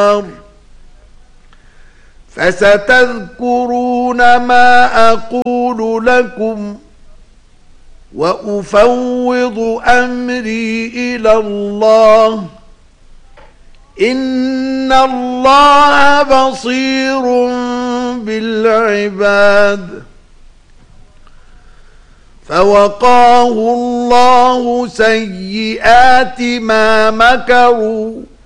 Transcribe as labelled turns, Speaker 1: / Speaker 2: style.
Speaker 1: فستذكرون ما أقول لكم وأفوض أمري إلى الله إن الله بصير بالعباد. فوقاه الله سيئات ما مكروا